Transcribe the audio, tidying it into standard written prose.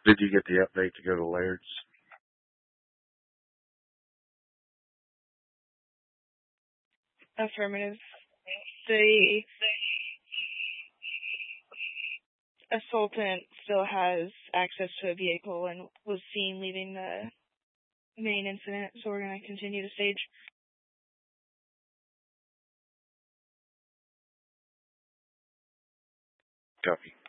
Did you get the update to go to Laird's? Affirmative. The assaultant still has access to a vehicle and was seen leaving the main incident, so we're going to continue to stage. Copy.